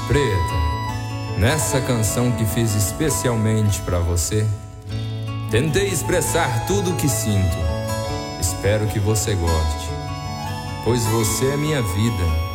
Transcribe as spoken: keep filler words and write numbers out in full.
Preta, nessa canção que fiz especialmente pra você, tentei expressar tudo o que sinto. Espero que você goste, pois você é minha vida.